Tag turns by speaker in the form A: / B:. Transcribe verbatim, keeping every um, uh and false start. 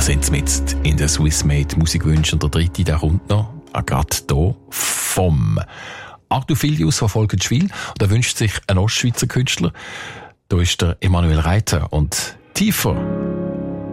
A: sind jetzt in der Swissmade Musikwünsche und der dritte, der kommt noch, gerade hier, vom Arthur Filius von Volkenschwil. Und er wünscht sich einen Ostschweizer Künstler. Da ist der Emanuel Reiter und Tiefer